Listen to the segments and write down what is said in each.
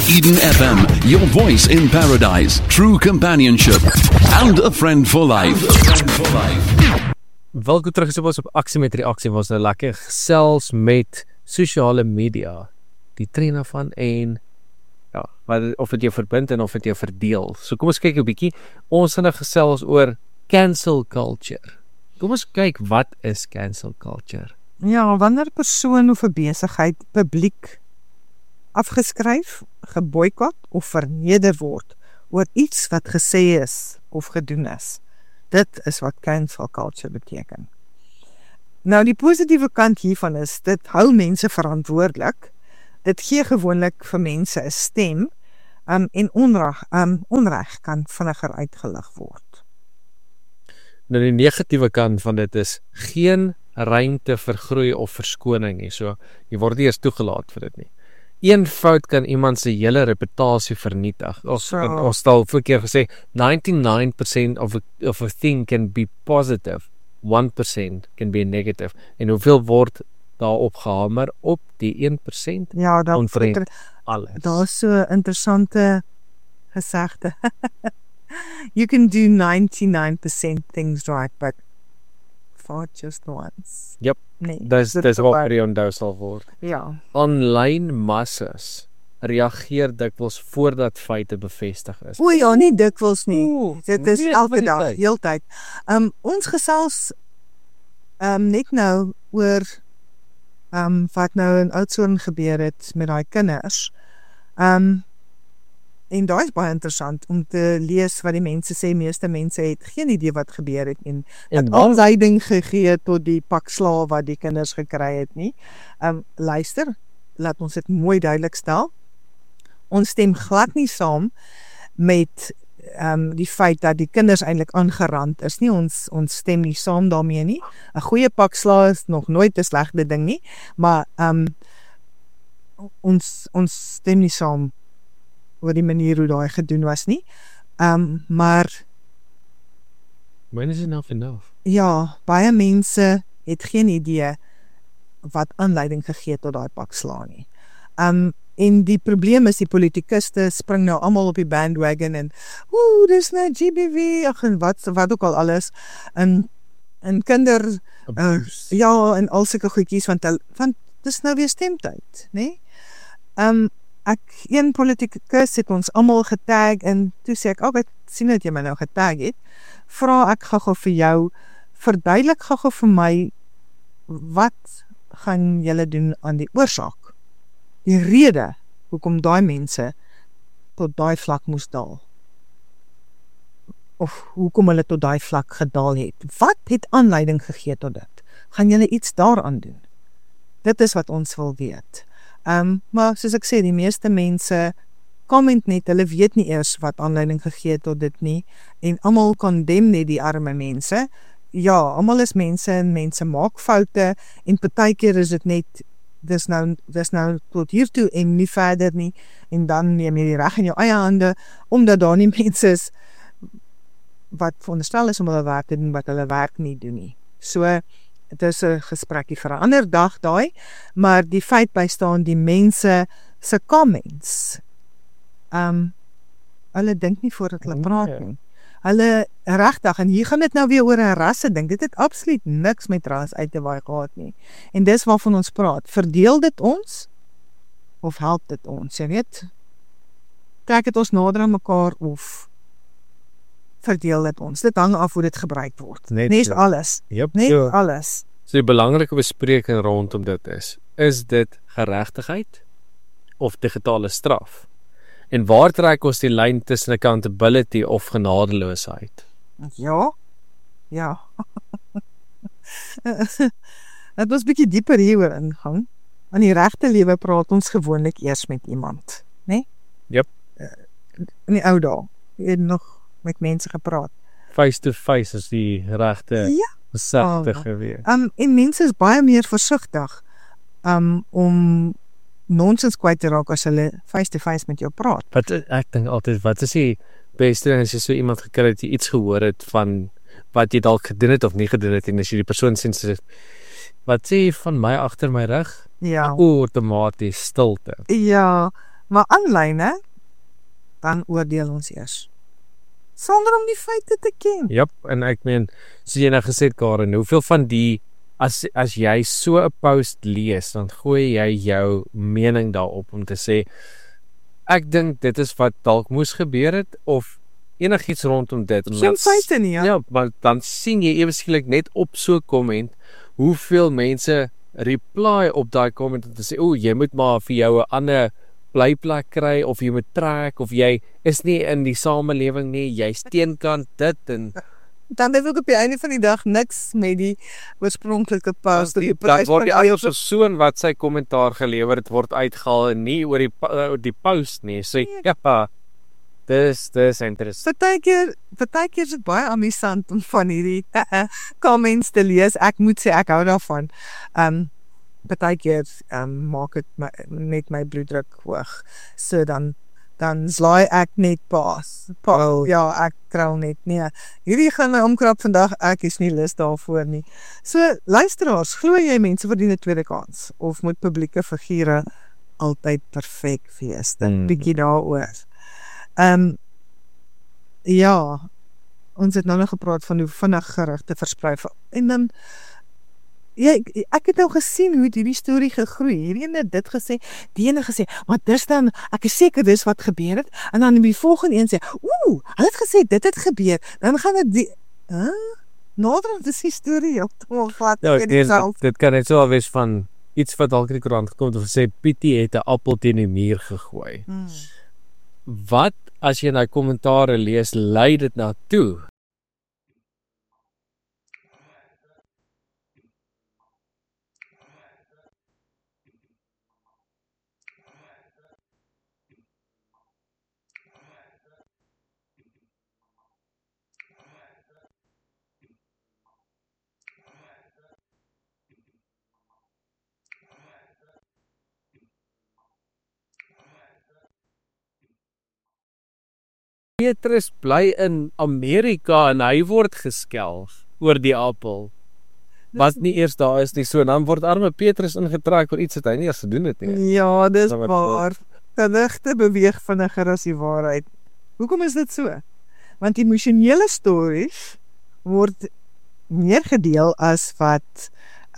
Eden FM, your voice in paradise, true companionship, and a friend for life. Welkom terug op Aksie met Reaksie, was nou lekker gesels met sosiale media, die trend daarvan en ja, of het jou verbind en of het jou verdeel. So kom ons kyk 'n bietjie, ons gaan nou gesels oor cancel culture. Kom ons kyk, wat is cancel culture? Ja, wanneer 'n persoon of 'n besigheid publiek afgeskryf, geboikot of verneder word oor iets wat gesê is of gedoen is. Dit is wat cancel culture beteken. Nou, die positiewe kant hiervan is, dit hou mense verantwoordelik. Dit gee gewoonlik vir mense 'n stem, en onreg kan vinniger uitgelig word. Nou, die negatiewe kant van dit is geen ruimte vir groei of verskoning nie. So, jy word nie eers toegelaat vir dit nie. Een fout kan iemand se hele reputasie vernietig. Ons stel verkeer gesê 99% of a thing can be positive, 1% can be negative. En hoeveel word daarop gehamer? Op die 1%? Ja, alles. Daar is so 'n interessante gesegde. You can do 99% things right, but fart just once. Yep. Nee, Dis wat vir jou onthou sal word. Ja. Online massas reageer dikwels voordat feite bevestig is. O ja, nie dikwels nie. Dit is nee, elke dag, heeltyd. Ons gesels net nou oor wat nou in Oudtshoorn gebeur het met daai kinders. En daai is baie interessant om te lees wat die mense sê. Meeste mense het geen idee wat gebeur het en aanleiding gegee tot die pak slaag wat die kinders gekry het nie. Luister, laat ons dit mooi duidelik stel. Ons stem glad nie saam met die feit dat die kinders eintlik aangerand is nie. Ons stem nie saam daarmee nie. 'n Goeie pak slaag is nog nooit 'n slegte ding nie, maar ons stem nie saam oor die manier hoe daai gedoen was nie. Maar when is enough? Ja, baie mense het geen idee wat aanleiding gegee tot daai pak slaag nie. En die probleem is, die politikuste spring nou almal op die bandwagon en dis nou GBV, en wat ook al alles, en ja, en al sulke goedjies, want dis nou weer stemtyd, nee? Een politikus het ons almal getag, en toe sê ek, ek sien dat jy my nou getag het, vra ek gou vir jou, verduidelik gou vir my, wat gaan julle doen aan die oorsaak? Die rede hoekom daai mense tot daai vlak moes daal. Of hoekom hulle tot daai vlak gedaal het. Wat het aanleiding gegee tot dit? Gaan julle iets daaraan doen? Dit is wat ons wil weet. Maar soos ek sê, die meeste mense comment net, hulle weet nie eers wat aanleiding gegee tot dit nie, en almal condemn net die arme mense. Ja, almal is mense en mense maak foute, en partykeer is dit net dis nou tot hiertoe en nie verder nie, en dan neem jy die reg in jou eie hande, omdat daar nie mense is wat veronderstel is om hulle werk te doen, wat hulle werk nie doen nie. So, het is 'n gesprekkie vir 'n ander dag daai, maar die feit bystaan, die mense se comments, hulle dink nie voordat hulle praat nie. Hulle regtig, en hier gaan dit nou weer oor 'n rasse ding. Dit het absoluut niks met ras uit te waai gehad nie. En dis waarvan ons praat. Verdeel dit ons of help dit ons? Jy weet, trek dit ons nader aan mekaar of verdeel dit ons? Dit hang af hoe dit gebruik word. Net alles. Yep, net alles. So die belangrike bespreking rondom dit is dit geregtigheid of digitale straf? En waar trek ons die lyn tussen accountability of genadeloosheid? Ja. Het was 'n bietjie dieper hieroor ingang. In die regte lewe praat ons gewoonlik eers met iemand, né? Yep. In die ou dae het nog met mense gepraat. Face to face is die regte gesegde gewees. En mense is baie meer versigtig om nonsens kwyt te raak as hulle face to face met jou praat. Ek dink altyd, wat is die beste as jy so iemand gekry het, jy iets gehoor het van wat jy dalk gedoen het of nie gedoen het, en as jy die persoon sien sê, wat sê jy van my agter my rug? Ja. Outomaties stilte. Ja, Maar aanlyn, hè, dan oordeel ons eers. Sonder om die feite te ken. Jep, en ek meen, soos jy nou gesê het, Karen, hoeveel van die as jy so 'n post lees, dan gooi jy jou mening daarop om te sê ek dink dit is wat dalk moes gebeur het of enigiets rondom dit. Geen feite nie, ja. Ja, maar dan sien jy ewe skielik net op so 'n komment hoeveel mense reply op daai komment om te sê, "O, jy moet maar vir jou 'n ander blyplek kry of jy moet trek of jy is nie in die samelewing nie, jy's teenkant dit en Dan het ook op die einde van die dag niks met die oorspronklike post. dan word die ander persoon wat sy kommentaar gelewer het word uitgehaal en nie oor die post nie. So ja, dis interessant. Partykeer is dit baie amusant om van hierdie comments te lees. Ek moet sê ek hou daarvan. Partykeer maak dit net my bloeddruk hoog. So dan slaai ek net paas. Ja, ek krul net. Nee, hierdie gaan my omkrap vandag. Ek is nie lus daarvoor nie. So, luisteraars, glo jy mense verdien 'n tweede kans? Of moet publieke figure altyd perfek wees? Dink bietjie daaroor. Ja, ons het nou nog gepraat van hoe vinnig gerugte versprei. En dan ja, ek het nou gesien hoe hierdie storie gegroei. Hierdie het dit gesê, die ene gesê, maar dis dan, ek is seker dis wat gebeur het. En dan die volgende een sê, hulle het gesê dit het gebeur. Dan gaan dit naderhand is die storie heeltemal vat. Ja, dit kan net so wees van iets wat dalk in die koerant gekom het of sê Pietie het 'n appel teen die muur gegooi. Wat as jy nou kommentare lees, lei dit na toe? Petrus bly in Amerika en hy word geskelf oor die appel. Wat nie eers daar is nie, so dan word arme Petrus ingetrek oor iets wat hy nie eers gedoen het nie. Ja, dis waar. Gerugte beweeg vinniger as die waarheid. Hoekom is dit so? Want emosionele stories word meer gedeel as wat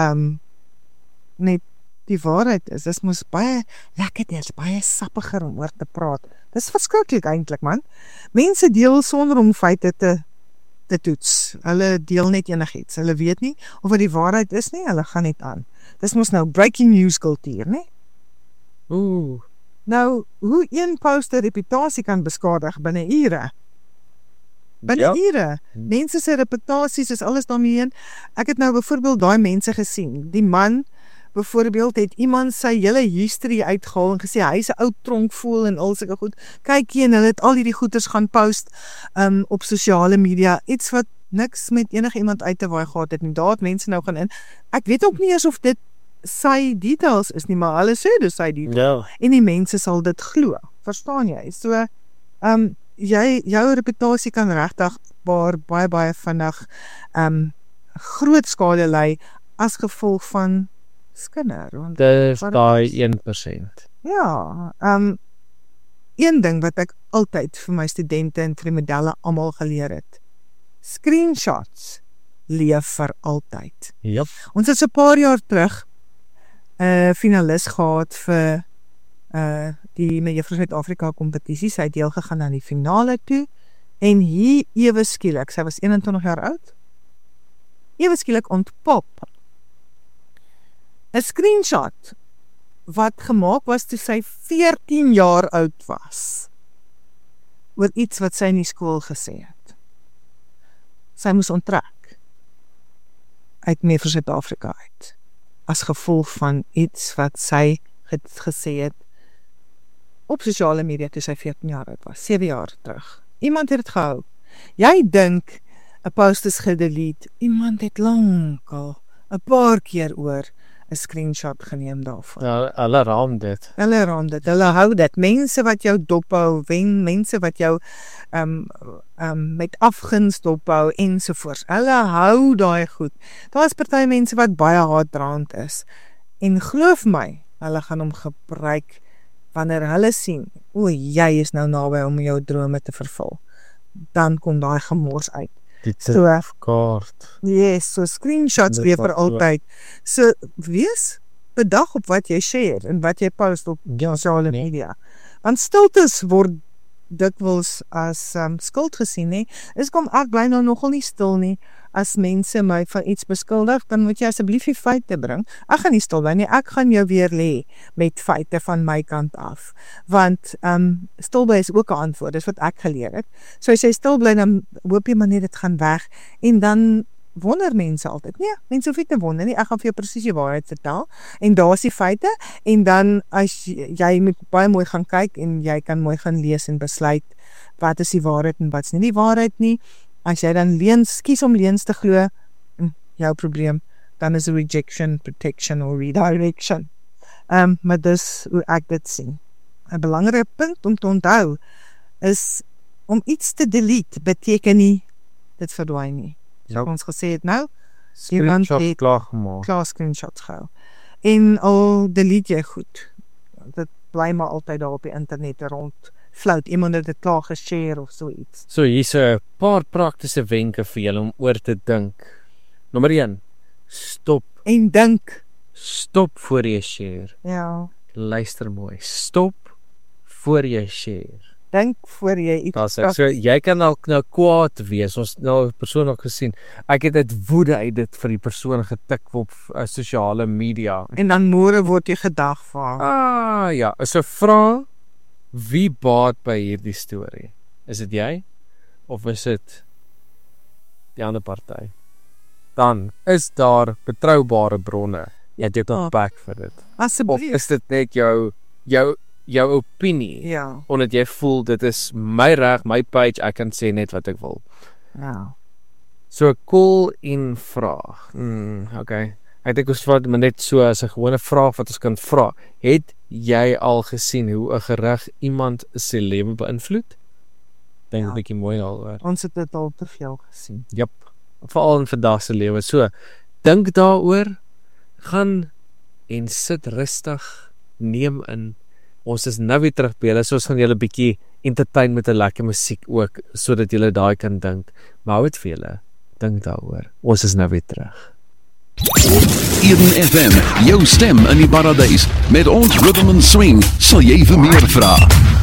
net die waarheid is. Dis mos baie lekker, dis baie sappiger om oor te praat. Dis verskriklik eintlik, man. Mense deel sonder om feite te toets. Hulle deel net enigiets. Hulle weet nie of dit die waarheid is nie, hulle gaan net aan. Dis mos nou breaking news kultuur, nie? Nou, hoe een post 'n reputasie kan beskadig binne ure. Ure. Mense se reputasies is alles daarmee heen. Ek het nou byvoorbeeld daai mense gesien. Die man byvoorbeeld het iemand sy hele history uitgehaal en gesê hy is 'n ou tronkvoel en al sulke goed. Kykie, en hulle het al hierdie goeters gaan post op sosiale media, iets wat niks met enige iemand uit te waai gehad het nie. Daar het mense nou gaan in. Ek weet ook nie eens of dit sy details is nie, maar hulle sê dis sy details. En die mense sal dit glo. Verstaan jy? So jou reputasie kan regtig baie vinnig groot skade ly as gevolg van skinder. Dis daai 1%. Ja, een ding wat ek altyd vir my studente en vir die modelle almal geleer het. Screenshots leef vir altyd. Yep. Ons het so 'n paar jaar terug 'n finalis gehad vir die Mevrou Suid-Afrika kompetisie. Sy het deel gegaan aan die finale toe en hier ewe skielik, sy was 21 jaar oud. Ewe skielik ontpop 'n screenshot wat gemaak was toe sy 14 jaar oud was oor iets wat sy in die skool gesê het. Sy moes onttrek uit Mevrou Suid-Afrika uit as gevolg van iets wat sy gesê het op sosiale media toe sy 14 jaar oud was, 7 jaar terug. Iemand het dit gehou. Jy dink 'n post is gedelete, iemand het lankal 'n paar keer oor 'n screenshot geneem daarvan. Ja, hulle raam dit. Hulle hou dit. Mense wat jou dophou, mense wat jou met afguns dophou ensovoorts. Hulle hou daai goed. Daar is party mense wat baie haatdraand is. En glo my, hulle gaan hom gebruik wanneer hulle sien, o, jy is nou naby om jou drome te vervul, dan kom daai gemors uit. Dit So, kaart. yes, so screenshots Dit weer was vir altyd. So, wees bedag op wat jy share en wat jy post op sosiale media. Want stiltes word dikwels as skuld gesien, nie? Is kom ek bly nou nogal nie stil nie. As mense my van iets beskuldig, dan moet jy asseblief die feite bring. Ek gaan nie stil bly nie, ek gaan jou weer lê met feite van my kant af. Want stil bly is ook 'n antwoord, dis wat ek geleer het. So as jy stil bly, dan hoop jy maar net dit gaan weg en dan wonder mense altyd. Nee, mense hoef nie te wonder nie. Ek gaan vir jou presies die waarheid vertel en daar is die feite en dan as jy moet baie mooi gaan kyk en jy kan mooi gaan lees en besluit wat is die waarheid en wat is nie die waarheid nie. As jy dan kies om leuns te glo, jou probleem, dan is rejection, protection or redirection. Maar dis hoe ek dit sien. 'n Belangrike punt om te onthou is om iets te delete beteken nie dit verdwyn nie. So ons gesê het nou, Screenshot het klaar gemaak. klaar screenshots gehou. En al delete jy goed. Dit bly maar altyd daar op die internet rond. Float, iemand het dit klaar geshare of so iets. So hier's 'n paar praktiese wenke vir julle om oor te dink. Nommer 1. En dink, Stop voor jy share. ja, Luister mooi. Stop voor jy share. dink voor jy iets Daar's ek. So jy kan nou kwaad wees. Ons nou 'n persoon ook gesien. Ek het dit woede uit dit vir die persoon getik op sosiale media. en dan môre word jy gedagvaar. Ja, so vra wie baat by hierdie storie? Is dit jy of is dit die ander party? Dan is daar betroubare bronne. Jy het ook 'n back vir dit. Of Asseblief. is dit net jou opinie? Ja. Omdat jy voel dit is my reg, my page, ek kan sê net wat ek wil. Ja. So call in vraag. Okay. Ek dink ons vat maar net so as 'n gewone vraag wat ons kan vra. Het jy al gesien hoe 'n gereg iemand se lewe beïnvloed? Dink 'n bietjie mooi daaroor. Ons het dit al te veel gesien. Jep. Veral in vandag se lewe. So dink daaroor, gaan en sit rustig, neem in. Ons is nou weer terug by julle, so ons gaan julle bietjie entertain met 'n lekker musiek ook, sodat julle daai kan dink. Maar hou dit vir julle. Dink daaroor. Ons is nou weer terug. Eden FM, jou stem in die paradys. Met ons Rhythm and Swing sal jy vir meer vra.